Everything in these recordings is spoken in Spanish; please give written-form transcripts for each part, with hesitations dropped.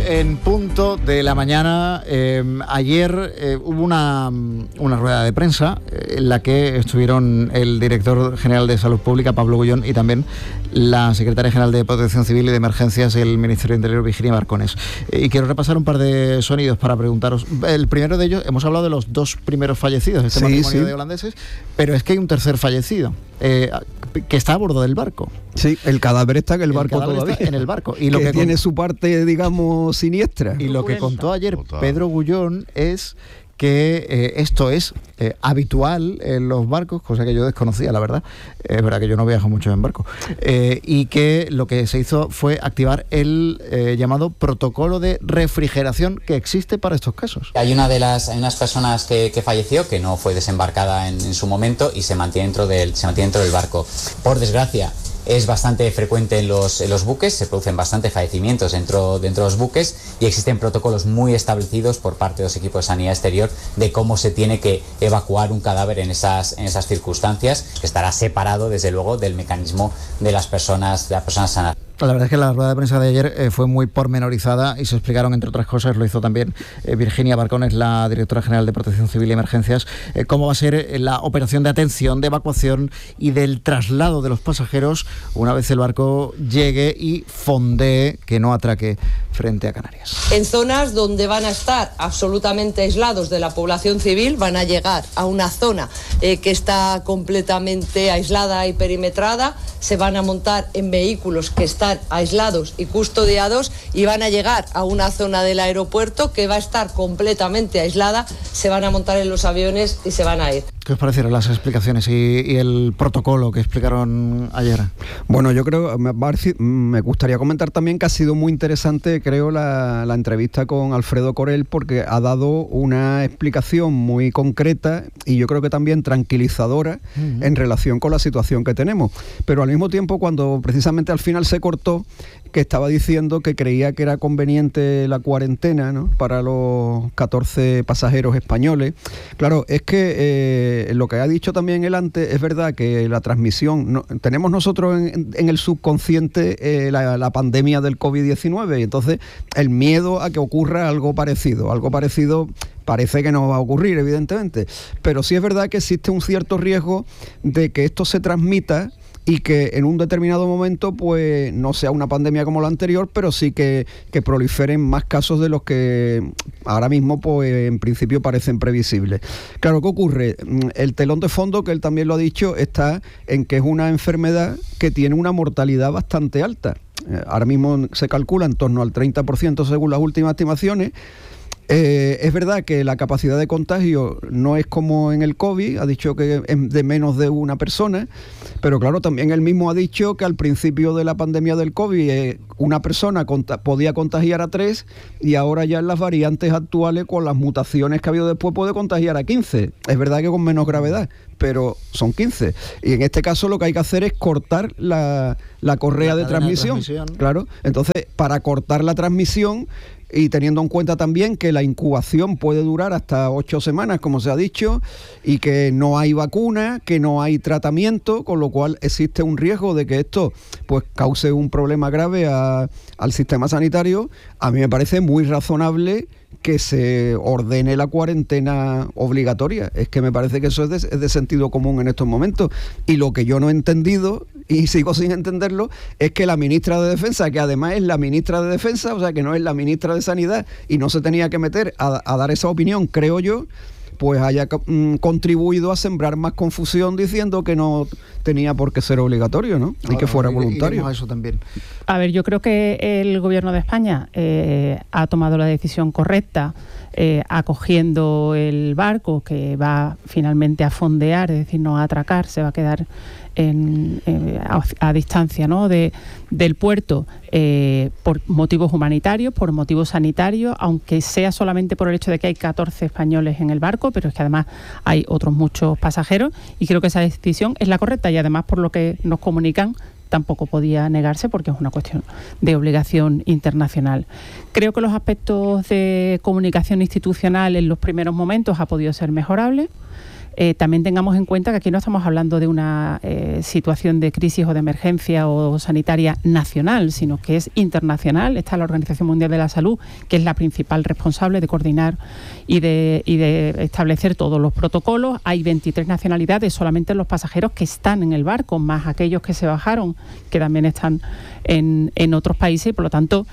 en punto de la mañana. Ayer hubo una rueda de prensa en la que estuvieron el director general de Salud Pública, Pablo Gullón, y también la secretaria general de Protección Civil y de Emergencias del Ministerio de Interior, Virginia Barcones. Y quiero repasar un par de sonidos para preguntaros. El primero de ellos, hemos hablado de los dos primeros fallecidos, matrimonio de holandeses, pero es que hay un tercer fallecido que está a bordo del barco. Sí, el cadáver está en el barco todavía. Está en el barco. Y lo que tiene su parte, digamos, siniestra. Y lo que contó ayer Pedro Gullón es que esto es habitual en los barcos, cosa que yo desconocía, la verdad. Es verdad que yo no viajo mucho en barco. Y que lo que se hizo fue activar el llamado protocolo de refrigeración que existe para estos casos. Hay unas personas que falleció, que no fue desembarcada en su momento y se mantiene dentro del barco. Por desgracia, es bastante frecuente en los buques, se producen bastantes fallecimientos dentro de los buques y existen protocolos muy establecidos por parte de los equipos de sanidad exterior de cómo se tiene que evacuar un cadáver en esas circunstancias, que estará separado desde luego del mecanismo de las personas sanadas. La verdad es que la rueda de prensa de ayer fue muy pormenorizada y se explicaron, entre otras cosas, lo hizo también Virginia Barcones, la directora general de Protección Civil y Emergencias, cómo va a ser la operación de atención, de evacuación y del traslado de los pasajeros una vez el barco llegue y fondee, que no atraque frente a Canarias. En zonas donde van a estar absolutamente aislados de la población civil, van a llegar a una zona que está completamente aislada y perimetrada, se van a montar en vehículos que están aislados y custodiados y van a llegar a una zona del aeropuerto que va a estar completamente aislada, se van a montar en los aviones y se van a ir. ¿Qué os parecieron las explicaciones y el protocolo que explicaron ayer? Bueno, yo creo, me gustaría comentar también que ha sido muy interesante, creo, la entrevista con Alfredo Corel, porque ha dado una explicación muy concreta y yo creo que también tranquilizadora en relación con la situación que tenemos. Pero al mismo tiempo, cuando precisamente al final se cortó, que estaba diciendo que creía que era conveniente la cuarentena, ¿no?, para los 14 pasajeros españoles. Claro, es que lo que ha dicho también él antes, es verdad que la transmisión, tenemos nosotros en el subconsciente la pandemia del COVID-19 y entonces el miedo a que ocurra algo parecido parece que no va a ocurrir, evidentemente, pero sí es verdad que existe un cierto riesgo de que esto se transmita y que en un determinado momento pues no sea una pandemia como la anterior, pero sí que proliferen más casos de los que ahora mismo pues en principio parecen previsibles. Claro, ¿qué ocurre? El telón de fondo, que él también lo ha dicho, está en que es una enfermedad que tiene una mortalidad bastante alta. Ahora mismo se calcula en torno al 30% según las últimas estimaciones. Es verdad que la capacidad de contagio no es como en el COVID, ha dicho que es de menos de una persona, pero claro, también él mismo ha dicho que al principio de la pandemia del COVID una persona podía contagiar a 3 y ahora ya en las variantes actuales, con las mutaciones que ha habido después, puede contagiar a 15. Es verdad que con menos gravedad, pero son 15. Y en este caso lo que hay que hacer es cortar la correa de transmisión. Claro, entonces para cortar la transmisión, y teniendo en cuenta también que la incubación puede durar hasta 8 semanas, como se ha dicho, y que no hay vacuna, que no hay tratamiento, con lo cual existe un riesgo de que esto pues cause un problema grave al sistema sanitario. A mí me parece muy razonable que se ordene la cuarentena obligatoria. Es que me parece que eso es de sentido común en estos momentos. Y lo que yo no he entendido, y sigo sin entenderlo, es que la ministra de Defensa, que además es la ministra de Defensa, o sea que no es la ministra de Sanidad, y no se tenía que meter a dar esa opinión, creo yo, pues haya contribuido a sembrar más confusión diciendo que no tenía por qué ser obligatorio, ¿no? Y que fuera voluntario. Eso también. A ver, yo creo que el Gobierno de España ha tomado la decisión correcta, acogiendo el barco que va finalmente a fondear, es decir, no a atracar, se va a quedar a distancia, ¿no?, del puerto, por motivos humanitarios, por motivos sanitarios, aunque sea solamente por el hecho de que hay 14 españoles en el barco, pero es que además hay otros muchos pasajeros, y creo que esa decisión es la correcta, y además, por lo que nos comunican, tampoco podía negarse porque es una cuestión de obligación internacional. Creo que los aspectos de comunicación institucional en los primeros momentos ha podido ser mejorable. también tengamos en cuenta que aquí no estamos hablando de una situación de crisis o de emergencia o sanitaria nacional, sino que es internacional. Está la Organización Mundial de la Salud, que es la principal responsable de coordinar y de establecer todos los protocolos. Hay 23 nacionalidades, solamente los pasajeros que están en el barco, más aquellos que se bajaron, que también están en otros países, y por lo tanto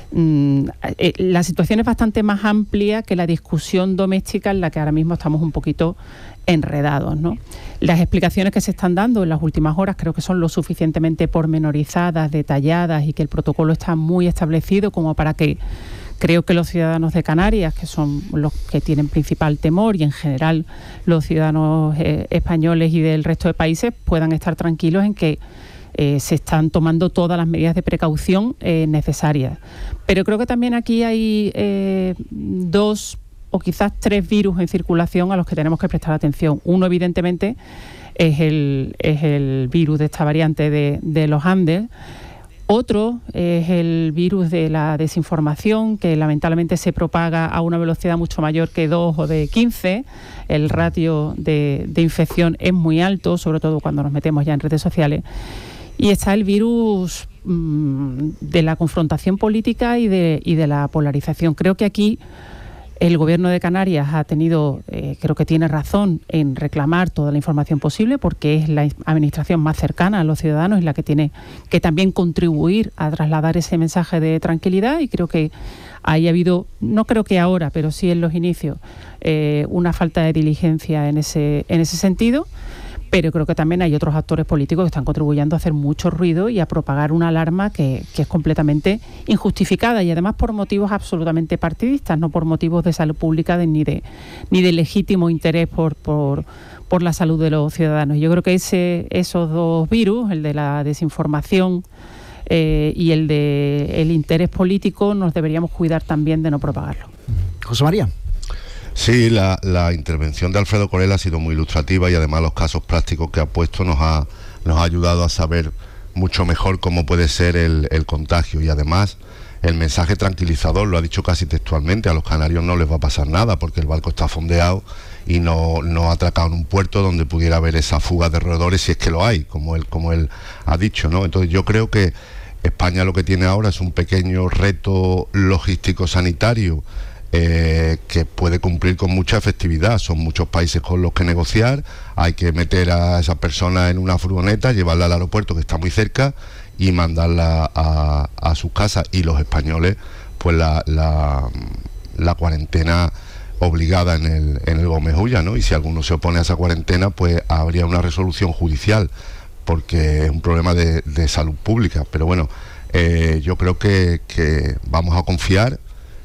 la situación es bastante más amplia que la discusión doméstica en la que ahora mismo estamos un poquito enredados, ¿no? Las explicaciones que se están dando en las últimas horas creo que son lo suficientemente pormenorizadas, detalladas, y que el protocolo está muy establecido como para que creo que los ciudadanos de Canarias, que son los que tienen principal temor, y en general los ciudadanos españoles y del resto de países, puedan estar tranquilos en que se están tomando todas las medidas de precaución necesarias. Pero creo que también aquí hay 2 o quizás 3 virus en circulación a los que tenemos que prestar atención. Uno, evidentemente, es el virus de esta variante de los Andes. Otro es el virus de la desinformación, que lamentablemente se propaga a una velocidad mucho mayor que 2 o de 15. El ratio de infección es muy alto, sobre todo cuando nos metemos ya en redes sociales. Y está el virus de la confrontación política y de la polarización. Creo que aquí el Gobierno de Canarias ha tenido, creo que tiene razón en reclamar toda la información posible, porque es la administración más cercana a los ciudadanos y la que tiene que también contribuir a trasladar ese mensaje de tranquilidad. Y creo que ahí ha habido, no creo que ahora, pero sí en los inicios, una falta de diligencia en ese sentido. Pero creo que también hay otros actores políticos que están contribuyendo a hacer mucho ruido y a propagar una alarma que es completamente injustificada, y además por motivos absolutamente partidistas, no por motivos de salud pública ni de legítimo interés por la salud de los ciudadanos. Yo creo que esos 2 virus, el de la desinformación y el de el interés político, nos deberíamos cuidar también de no propagarlo. José María. Sí, la intervención de Alfredo Corel ha sido muy ilustrativa, y además los casos prácticos que ha puesto nos ha ayudado a saber mucho mejor cómo puede ser el contagio. Y además el mensaje tranquilizador lo ha dicho casi textualmente: a los canarios no les va a pasar nada porque el barco está fondeado y no ha atracado en un puerto donde pudiera haber esa fuga de roedores, si es que lo hay, como él ha dicho, ¿no? Entonces yo creo que España lo que tiene ahora es un pequeño reto logístico sanitario que puede cumplir con mucha efectividad. Son muchos países con los que negociar, hay que meter a esa persona en una furgoneta, llevarla al aeropuerto que está muy cerca y mandarla a sus casas. Y los españoles, pues la cuarentena obligada en el Gómez Ulla, ¿no? Y si alguno se opone a esa cuarentena, pues habría una resolución judicial, porque es un problema de salud pública. Pero bueno, yo creo que vamos a confiar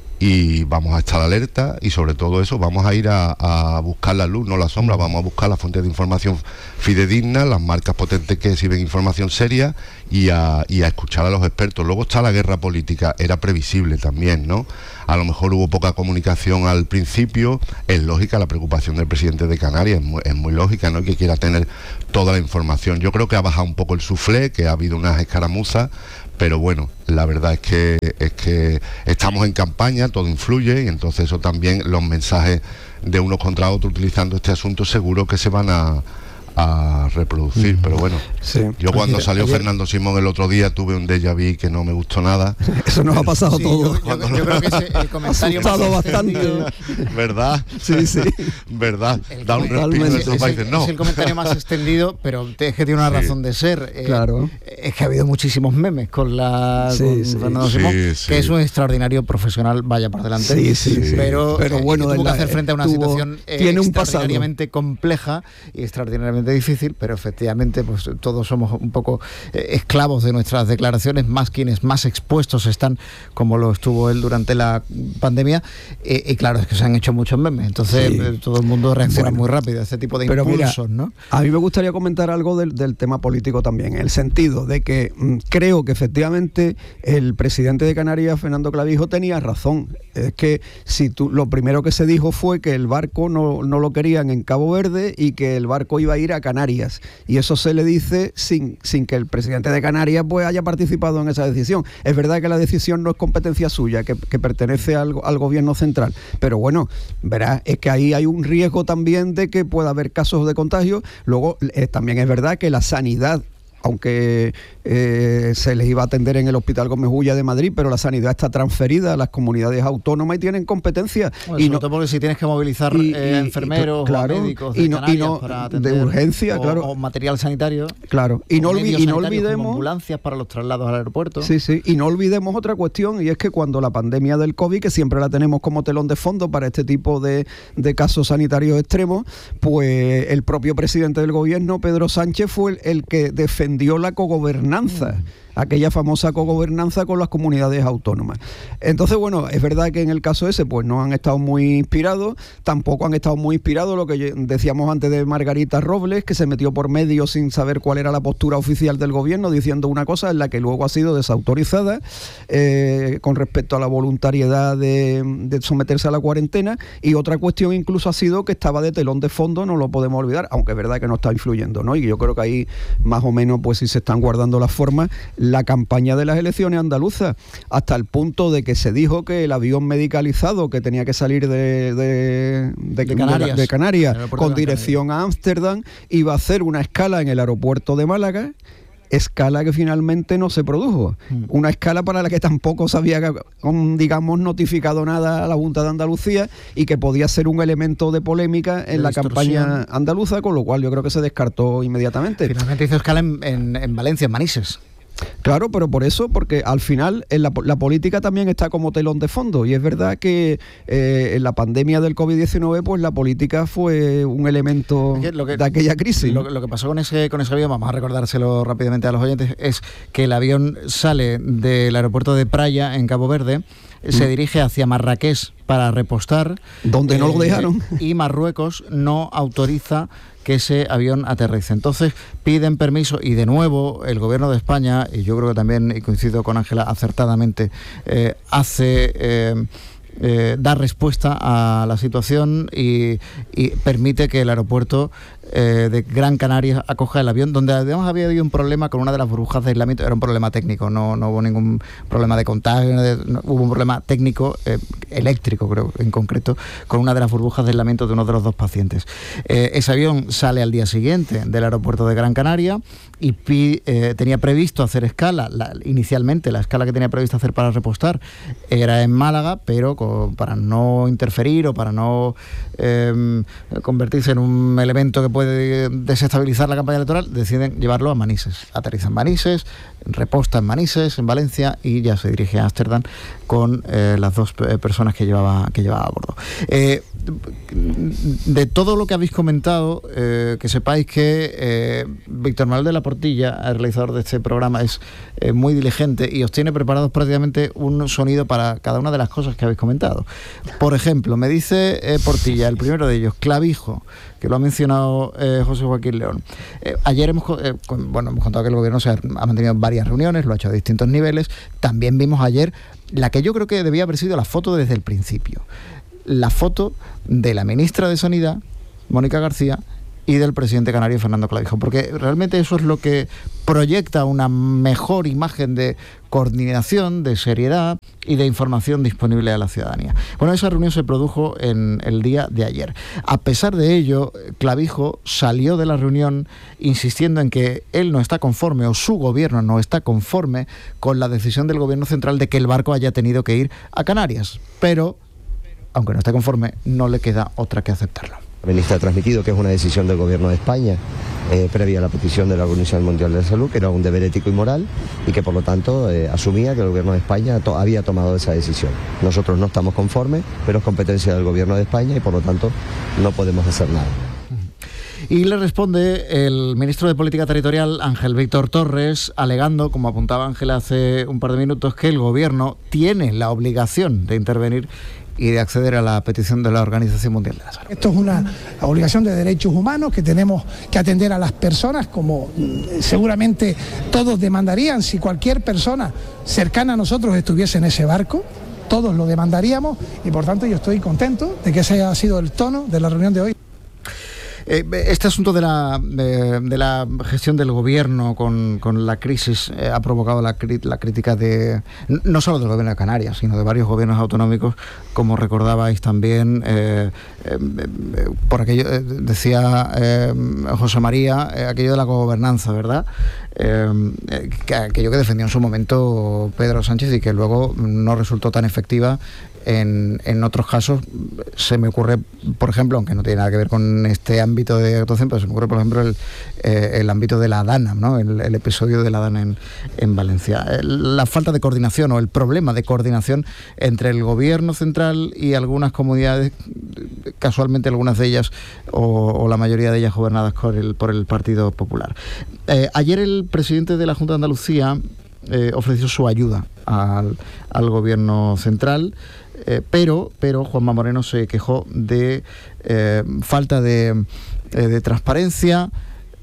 y vamos a estar alerta, y sobre todo eso, vamos a ir a buscar la luz, no la sombra. Vamos a buscar las fuentes de información fidedignas, las marcas potentes que sirven información seria, y a escuchar a los expertos. Luego está la guerra política, era previsible también, ¿no? A lo mejor hubo poca comunicación al principio, es lógica la preocupación del presidente de Canarias, es muy lógica, ¿no? Que quiera tener toda la información. Yo creo que ha bajado un poco el suflé, que ha habido unas escaramuzas, pero bueno, la verdad es que estamos en campaña, todo influye, y entonces eso también, los mensajes de unos contra otros utilizando este asunto, seguro que se van a reproducir. Pero bueno, sí. Yo cuando salió Fernando Simón el otro día tuve un déjà vu que no me gustó nada. Eso nos ha pasado Sí, todo. yo creo que el comentario más bastante. ¿Verdad? Sí, sí. ¿Verdad? Da un respiro en estos países. No. Es el comentario más extendido, pero es que tiene una razón de ser. Claro. Es que ha habido muchísimos memes con Fernando Simón, que es un extraordinario profesional, vaya por delante. Sí. Pero bueno, tuvo que hacer frente a una situación tiene un extraordinariamente compleja y extraordinariamente difícil, pero efectivamente pues todos somos un poco esclavos de nuestras declaraciones, más quienes más expuestos están, como lo estuvo él durante la pandemia, y claro, es que se han hecho muchos memes, entonces todo el mundo reacciona muy rápido a este tipo de impulsos, mira, ¿no? A mí me gustaría comentar algo del tema político también, en el sentido de que creo que efectivamente el presidente de Canarias, Fernando Clavijo, tenía razón. Es que lo primero que se dijo fue que el barco no lo querían en Cabo Verde y que el barco iba a ir ir a Canarias. Y eso se le dice sin que el presidente de Canarias pues haya participado en esa decisión. Es verdad que la decisión no es competencia suya, que pertenece al gobierno central. Pero bueno, verás, es que ahí hay un riesgo también de que pueda haber casos de contagio. Luego, también es verdad que la sanidad, aunque se les iba a atender en el Hospital Gómez Ulla de Madrid, pero la sanidad está transferida a las comunidades autónomas y tienen competencia. Bueno, y sobre todo porque si tienes que movilizar enfermeros, claro, o médicos de Canarias para atender, de urgencia, claro, o material sanitario, claro, y no olvidemos como ambulancias para los traslados al aeropuerto. Sí, y no olvidemos otra cuestión, y es que cuando la pandemia del COVID, que siempre la tenemos como telón de fondo para este tipo de casos sanitarios extremos, pues el propio presidente del gobierno, Pedro Sánchez, fue el que defendió la cogobernanza, aquella famosa cogobernanza con las comunidades autónomas. Entonces, bueno, es verdad que en el caso ese pues no han estado muy inspirados, tampoco han estado muy inspirados lo que decíamos antes de Margarita Robles, que se metió por medio sin saber cuál era la postura oficial del gobierno, diciendo una cosa en la que luego ha sido desautorizada con respecto a la voluntariedad de someterse a la cuarentena, y otra cuestión incluso ha sido que estaba de telón de fondo, no lo podemos olvidar, aunque es verdad que no está influyendo, ¿no? Y yo creo que ahí más o menos pues sí se están guardando las formas, la campaña de las elecciones andaluzas, hasta el punto de que se dijo que el avión medicalizado que tenía que salir de Canarias con dirección a Ámsterdam iba a hacer una escala en el aeropuerto de Málaga, escala que finalmente no se produjo. Una escala para la que tampoco se había, digamos, notificado nada a la Junta de Andalucía y que podía ser un elemento de polémica en la campaña andaluza, con lo cual yo creo que se descartó inmediatamente. Finalmente hizo escala en Valencia, en Manises. Claro, pero por eso, porque al final la política también está como telón de fondo, y es verdad que en la pandemia del COVID-19 pues la política fue un elemento de aquella crisis. Lo que pasó con ese avión, vamos a recordárselo rápidamente a los oyentes, es que el avión sale del aeropuerto de Praia, en Cabo Verde, se dirige hacia Marrakech para repostar, donde no lo dejaron, y Marruecos no autoriza que ese avión aterrice. Entonces piden permiso, y de nuevo el gobierno de España, y yo creo que también, y coincido con Ángela acertadamente, da respuesta a la situación y permite que el aeropuerto de Gran Canaria acoja el avión, donde además había habido un problema con una de las burbujas de aislamiento. Era un problema técnico, no hubo ningún problema de contagio, hubo un problema técnico, eléctrico creo en concreto, con una de las burbujas de aislamiento de uno de los dos pacientes. Ese avión sale al día siguiente del aeropuerto de Gran Canaria y tenía previsto hacer escala. Inicialmente la escala que tenía previsto hacer para repostar era en Málaga, pero para no interferir o para no convertirse en un elemento que puede desestabilizar la campaña electoral, deciden llevarlo a Manises. Aterriza en Manises, reposta en Manises, en Valencia, y ya se dirige a Ámsterdam con las dos personas que llevaba a bordo. De todo lo que habéis comentado, que sepáis que Víctor Manuel de la Portilla, el realizador de este programa, es muy diligente y os tiene preparados prácticamente un sonido para cada una de las cosas que habéis comentado. Por ejemplo, me dice Portilla, el primero de ellos, clavijo, que lo ha mencionado José Joaquín León. Ayer hemos contado que el gobierno ha mantenido varias reuniones, lo ha hecho a distintos niveles. También vimos ayer la que yo creo que debía haber sido la foto desde el principio. La foto de la ministra de Sanidad, Mónica García, y del presidente canario, Fernando Clavijo, porque realmente eso es lo que proyecta una mejor imagen de coordinación, de seriedad y de información disponible a la ciudadanía. Bueno, esa reunión se produjo en el día de ayer. A pesar de ello, Clavijo salió de la reunión insistiendo en que él no está conforme, o su gobierno no está conforme con la decisión del gobierno central de que el barco haya tenido que ir a Canarias, pero aunque no esté conforme, no le queda otra que aceptarlo. La ministra ha transmitido que es una decisión del Gobierno de España, previa a la petición de la Organización Mundial de la Salud, que era un deber ético y moral, y que por lo tanto asumía que el Gobierno de España había tomado esa decisión. Nosotros no estamos conformes, pero es competencia del Gobierno de España y por lo tanto no podemos hacer nada. Y le responde el ministro de Política Territorial, Ángel Víctor Torres, alegando, como apuntaba Ángela hace un par de minutos, que el Gobierno tiene la obligación de intervenir y de acceder a la petición de la Organización Mundial de la Salud. Esto es una obligación de derechos humanos que tenemos que atender a las personas, como seguramente todos demandarían si cualquier persona cercana a nosotros estuviese en ese barco. Todos lo demandaríamos y por tanto yo estoy contento de que ese haya sido el tono de la reunión de hoy. Este asunto de la gestión del gobierno con la crisis ha provocado la crítica de no solo del gobierno de Canarias, sino de varios gobiernos autonómicos, como recordabais también, por aquello, decía José María, aquello de la gobernanza, ¿verdad? Aquello que defendió en su momento Pedro Sánchez y que luego no resultó tan efectiva en otros casos. Se me ocurre, por ejemplo, aunque no tiene nada que ver con este ámbito de actuación, pero se me ocurre, por ejemplo, el ámbito de la DANA, ¿no? El episodio de la DANA en Valencia. La falta de coordinación o el problema de coordinación entre el gobierno central y algunas comunidades, casualmente algunas de ellas o la mayoría de ellas gobernadas por el Partido Popular. Ayer el presidente de la Junta de Andalucía ofreció su ayuda al gobierno central, pero Juanma Moreno se quejó de falta de transparencia,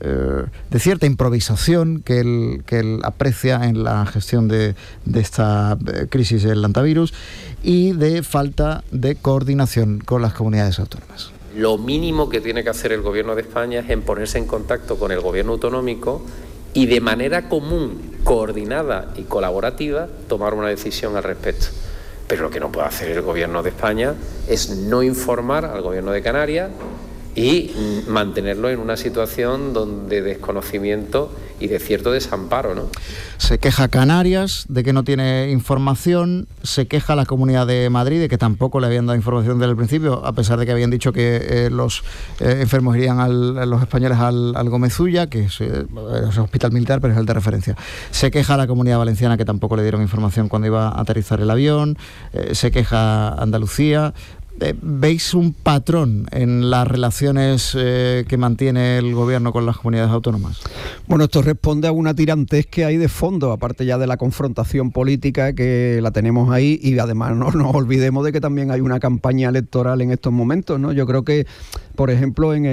de cierta improvisación que él aprecia en la gestión de esta crisis del hantavirus y de falta de coordinación con las comunidades autónomas. Lo mínimo que tiene que hacer el Gobierno de España es ponerse en contacto con el Gobierno autonómico y de manera común, coordinada y colaborativa tomar una decisión al respecto. Pero lo que no puede hacer el Gobierno de España es no informar al Gobierno de Canarias y mantenerlo en una situación de desconocimiento y de cierto desamparo, ¿no? Se queja Canarias de que no tiene información, se queja la Comunidad de Madrid de que tampoco le habían dado información desde el principio, a pesar de que habían dicho que los enfermos irían los españoles al Gómez Ulla, que es un hospital militar, pero es el de referencia. Se queja la Comunidad Valenciana que tampoco le dieron información cuando iba a aterrizar el avión, se queja Andalucía. ¿Veis un patrón en las relaciones que mantiene el gobierno con las comunidades autónomas? Bueno, esto responde a una tirantez que hay de fondo, aparte ya de la confrontación política que la tenemos ahí, y además no nos olvidemos de que también hay una campaña electoral en estos momentos, ¿no? Yo creo que, por ejemplo, en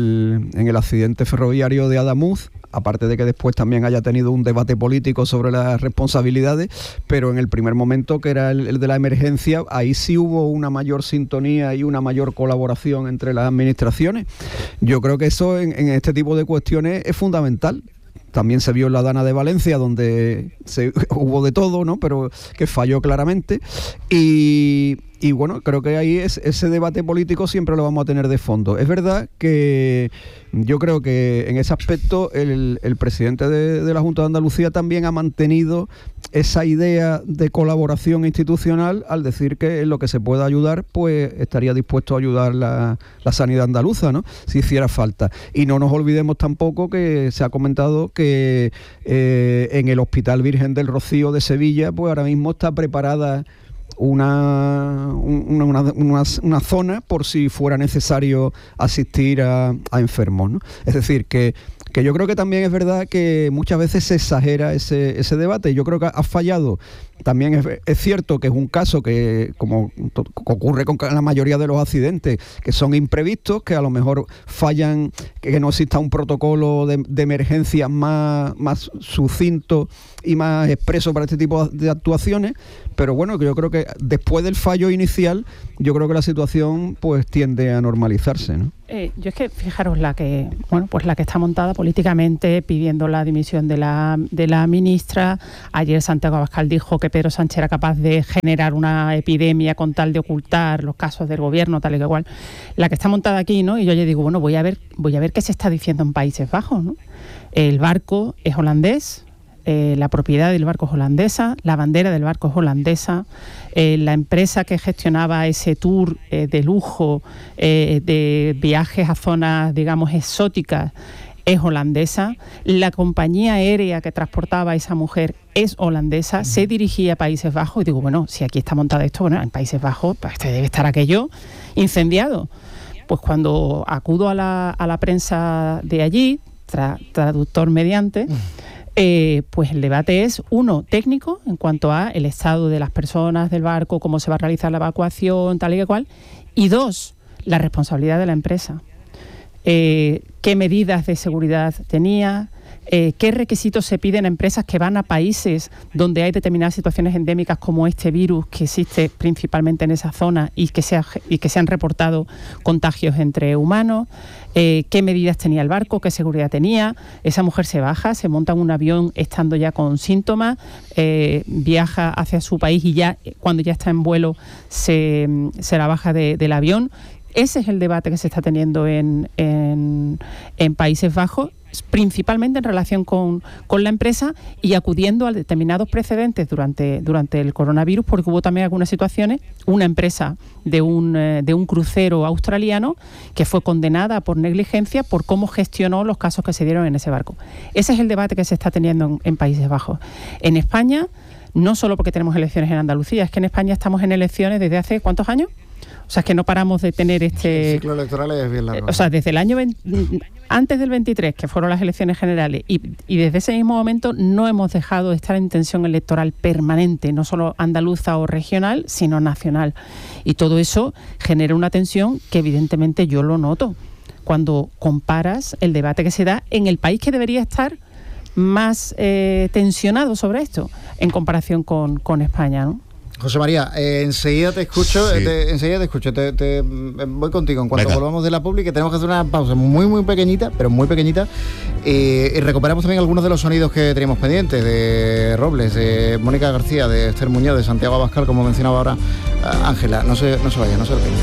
el accidente ferroviario de Adamuz, aparte de que después también haya tenido un debate político sobre las responsabilidades, pero en el primer momento, que era el de la emergencia, ahí sí hubo una mayor sintonía y una mayor colaboración entre las administraciones. Yo creo que eso en este tipo de cuestiones es fundamental. También se vio en la Dana de Valencia, donde hubo de todo, ¿no? Pero que falló claramente. Y bueno, creo que ahí ese debate político siempre lo vamos a tener de fondo. Es verdad que yo creo que en ese aspecto el presidente de la Junta de Andalucía también ha mantenido esa idea de colaboración institucional al decir que en lo que se pueda ayudar, pues estaría dispuesto a ayudar la sanidad andaluza, ¿no? Si hiciera falta. Y no nos olvidemos tampoco que se ha comentado que en el Hospital Virgen del Rocío de Sevilla, pues ahora mismo está preparada una zona por si fuera necesario asistir a enfermos, ¿no? Es decir, que yo creo que también es verdad que muchas veces se exagera ese debate. Yo creo que ha fallado. También es cierto que es un caso que, como ocurre con la mayoría de los accidentes, que son imprevistos, que a lo mejor fallan, que no exista un protocolo de emergencia más sucinto y más expreso para este tipo de actuaciones. Pero bueno, yo creo que después del fallo inicial, yo creo que la situación pues tiende a normalizarse, ¿no? Yo es que, fijaros, la que está montada políticamente, pidiendo la dimisión de la ministra. Ayer Santiago Abascal dijo que Pedro Sánchez era capaz de generar una epidemia con tal de ocultar los casos del gobierno, tal y que igual. La que está montada aquí, ¿no? Y yo digo, bueno, voy a ver qué se está diciendo en Países Bajos, ¿no? El barco es holandés, la propiedad del barco es holandesa, la bandera del barco es holandesa, la empresa que gestionaba ese tour de lujo, de viajes a zonas, digamos, exóticas, es holandesa, la compañía aérea que transportaba a esa mujer es holandesa, se dirigía a Países Bajos, y digo, bueno, si aquí está montado esto, bueno, en Países Bajos pues debe estar aquello incendiado. Pues cuando acudo a la prensa de allí, traductor mediante, pues el debate es, uno, técnico, en cuanto a el estado de las personas del barco, cómo se va a realizar la evacuación, tal y que cual, y dos, la responsabilidad de la empresa. ¿Qué medidas de seguridad tenía? qué requisitos se piden a empresas que van a países donde hay determinadas situaciones endémicas como este virus que existe principalmente en esa zona y que se han reportado contagios entre humanos, qué medidas tenía el barco, qué seguridad tenía. Esa mujer se baja, se monta en un avión estando ya con síntomas, viaja hacia su país y ya cuando ya está en vuelo se la baja del avión. Ese es el debate que se está teniendo en Países Bajos, principalmente en relación con la empresa y acudiendo a determinados precedentes durante el coronavirus, porque hubo también algunas situaciones, una empresa de un crucero australiano que fue condenada por negligencia por cómo gestionó los casos que se dieron en ese barco. Ese es el debate que se está teniendo en Países Bajos. En España, no solo porque tenemos elecciones en Andalucía, es que en España estamos en elecciones desde hace ¿cuántos años? O sea, es que no paramos de tener El ciclo electoral es bien largo. O sea, desde el año antes del 23, que fueron las elecciones generales, y desde ese mismo momento no hemos dejado de estar en tensión electoral permanente, no solo andaluza o regional, sino nacional. Y todo eso genera una tensión que evidentemente yo lo noto cuando comparas el debate que se da en el país que debería estar más tensionado sobre esto en comparación con España, ¿no? José María, enseguida te escucho, Sí. te voy contigo en cuanto Venga. volvamos de la publi, que tenemos que hacer una pausa muy pequeñita, pero muy pequeñita, y recuperamos también algunos de los sonidos que teníamos pendientes, de Robles, de Mónica García, de Esther Muñoz, de Santiago Abascal, como mencionaba ahora Ángela. No se vaya, no se retire.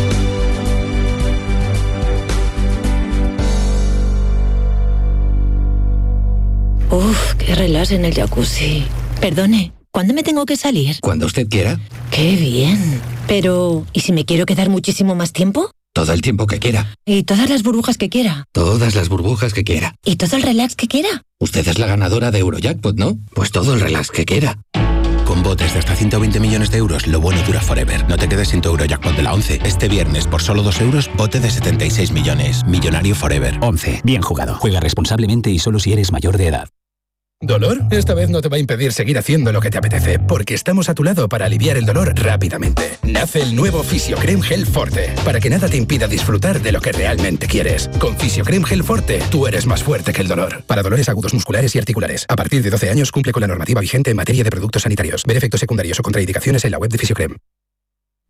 Uf, qué relax en el jacuzzi. Perdone, ¿cuándo me tengo que salir? Cuando usted quiera. ¡Qué bien! Pero, ¿y si me quiero quedar muchísimo más tiempo? Todo el tiempo que quiera. ¿Y todas las burbujas que quiera? Todas las burbujas que quiera. ¿Y todo el relax que quiera? Usted es la ganadora de Eurojackpot, ¿no? Pues todo el relax que quiera. Con botes de hasta 120 millones de euros, lo bueno dura forever. No te quedes sin tu Eurojackpot de la 11. Este viernes, por solo 2 euros, bote de 76 millones. Millonario forever. 11. Bien jugado. Juega responsablemente y solo si eres mayor de edad. ¿Dolor? Esta vez no te va a impedir seguir haciendo lo que te apetece, porque estamos a tu lado para aliviar el dolor rápidamente. Nace el nuevo Fisiocrem Gel Forte, para que nada te impida disfrutar de lo que realmente quieres. Con Fisiocrem Gel Forte, tú eres más fuerte que el dolor. Para dolores agudos musculares y articulares. A partir de 12 años cumple con la normativa vigente en materia de productos sanitarios. Ver efectos secundarios o contraindicaciones en la web de Fisiocrem.